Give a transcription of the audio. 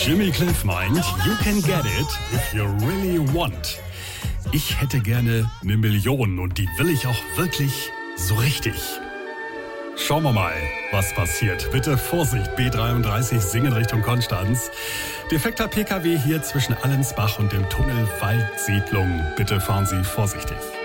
Jimmy Cliff meint, you can get it if you really want. Ich hätte gerne 1 Million und die will ich auch wirklich so richtig. Schauen wir mal, was passiert. Bitte Vorsicht, B33 singen Richtung Konstanz. Defekter PKW hier zwischen Allensbach und dem Tunnel Waldsiedlung. Bitte fahren Sie vorsichtig.